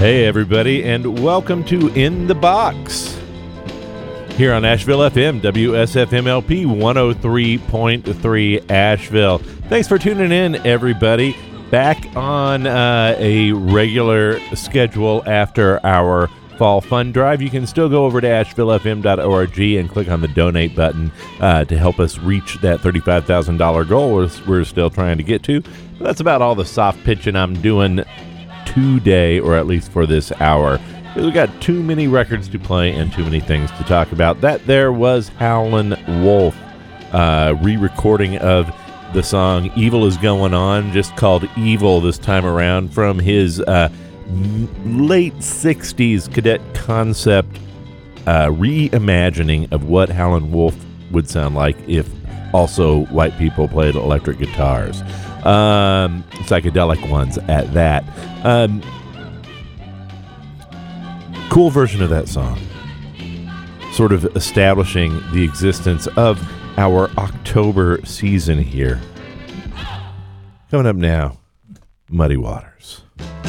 Hey, everybody, and welcome to In the Box here on Asheville FM, WSFMLP 103.3 Asheville. Thanks for tuning in, everybody. Back on a regular schedule after our Fall Fund Drive. You can still go over to ashevillefm.org and click on the donate button to help us reach that $35,000 goal we're still trying to get to. But that's about all the soft pitching I'm doing today, or at least for this hour. We got too many records to play and too many things to talk about. That there was Howlin' Wolf, re-recording of the song Evil Is Going On, just called Evil this time around, from his late 60s Cadet Concept reimagining of what Howlin' Wolf would sound like if also white people played electric guitars. Psychedelic ones at that. Cool version of that song, sort of establishing the existence of our October season here. Coming up now, Muddy Waters.